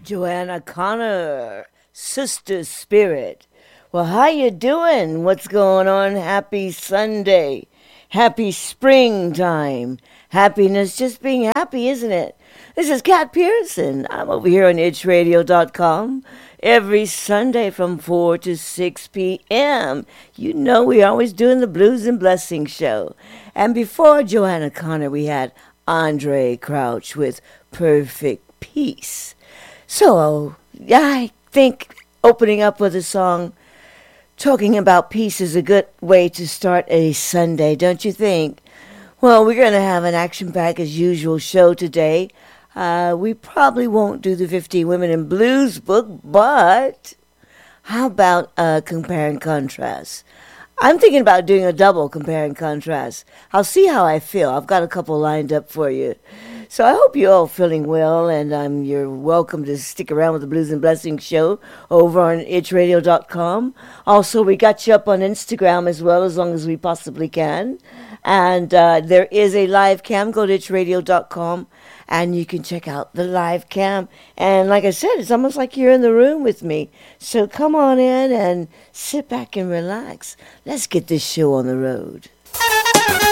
Joanna Connor, Sister Spirit. Well, how you doing? What's going on? Happy Sunday. Happy springtime. Happiness just being happy, isn't it? This is Kat Pearson. I'm over here on itchradio.com every Sunday from 4 to 6 p.m. You know we're always doing the Blues and Blessings show. And before Joanna Connor, we had Andre Crouch with Perfect Peace. So, I think opening up with a song talking about peace is a good way to start a Sunday, don't you think? Well, we're going to have an action-packed as usual show today. We probably won't do the 50 Women in Blues book, but how about compare and contrast? I'm thinking about doing a double compare and contrast. I'll see how I feel. I've got a couple lined up for you. So I hope you're all feeling well, and you're welcome to stick around with the Blues and Blessings show over on itchradio.com. Also, we got you up on Instagram as well, as long as we possibly can. And there is a live cam. Go to itchradio.com, and you can check out the live cam. And like I said, it's almost like you're in the room with me. So come on in and sit back and relax. Let's get this show on the road.